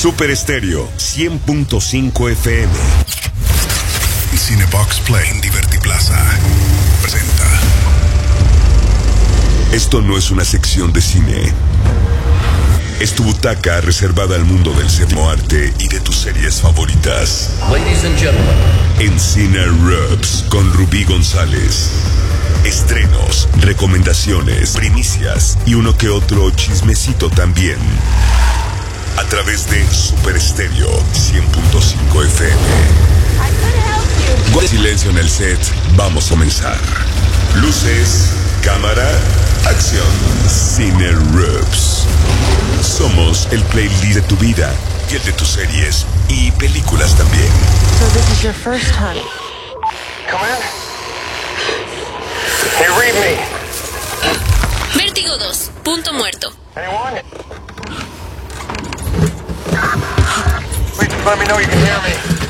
Super Estéreo 100.5 FM. Cinebox Play en Divertiplaza presenta. Esto no es una sección de cine. Es tu butaca reservada al mundo del séptimo arte y de tus series favoritas. Ladies and gentlemen. En Cine Rubs con Rubí González. Estrenos, recomendaciones, primicias y uno que otro chismecito también. A través de Super Estéreo 100.5 FM. Silencio en el set, vamos a comenzar. Luces, cámara, acción. Cine Rubs. Somos el playlist de tu vida y el de tus series y películas también. So this is your first time. Come in. Hey, read me. Vértigo 2, punto muerto. Anyone? Please let me know you can hear me.